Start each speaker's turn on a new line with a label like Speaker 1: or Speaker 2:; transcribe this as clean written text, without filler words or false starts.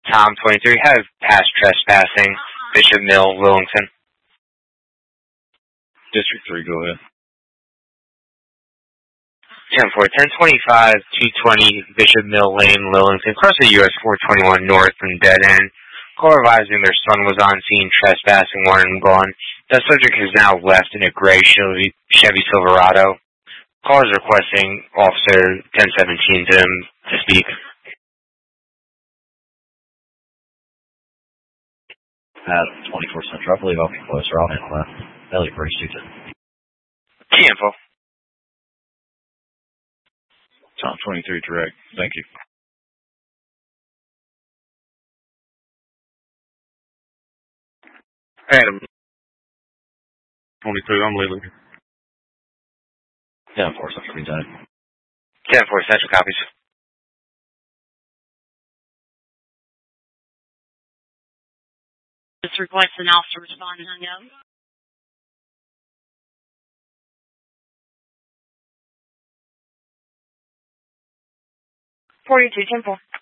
Speaker 1: Tom 23, have past trespassing, Bishop Mill, Lillington.
Speaker 2: District 3, go ahead.
Speaker 1: 10-4, 1025, 220 Bishop Mill Lane, Lillington, across the US 421 North and dead end. Caller advising their son was on scene trespassing, wanted him gone. The subject has now left in a gray Chevy Silverado. Caller is requesting Officer 1017 to speak.
Speaker 3: 24 Central, I believe I'll be closer. I'll handle that. Elliot Bridge, 210.
Speaker 1: Cancel.
Speaker 2: Tom 23, direct. Thank you. Adam 23, I'm leaving.
Speaker 3: 10-4 Central, Lieutenant.
Speaker 1: 10-4 Central copies.
Speaker 4: This request an officer respond and hung up. 42 Temple.